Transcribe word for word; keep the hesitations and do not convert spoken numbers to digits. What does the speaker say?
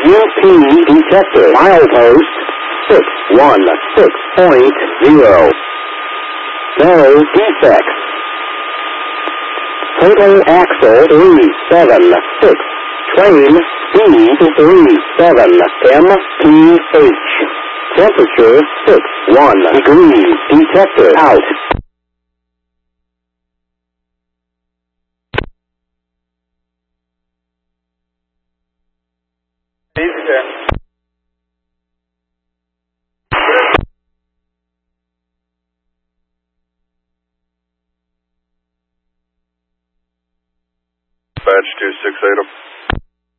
U P detected. Milepost six one six point zero. No defects. Total axle three seven six. Train speed three seven M P H. Temperature six one degrees. Detector out. Batch two six eight.